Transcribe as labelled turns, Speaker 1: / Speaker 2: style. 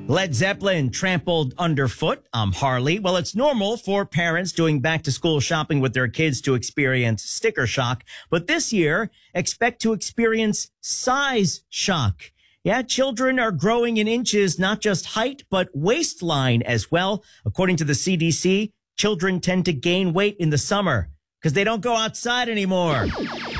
Speaker 1: Led Zeppelin trampled underfoot. I'm Harley. Well, it's normal for parents doing back to school shopping with their kids to experience sticker shock. But this year, expect to experience size shock. Yeah, children are growing in inches, not just height, but waistline as well. According to the CDC, children tend to gain weight in the summer because they don't go outside anymore.